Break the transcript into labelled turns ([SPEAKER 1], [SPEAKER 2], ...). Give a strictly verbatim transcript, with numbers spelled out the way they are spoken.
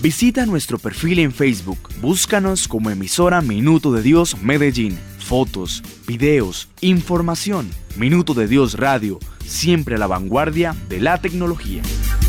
[SPEAKER 1] Visita nuestro perfil en Facebook, búscanos como emisora Minuto de Dios Medellín. Fotos, videos, información. Minuto de Dios Radio, siempre a la vanguardia de la tecnología.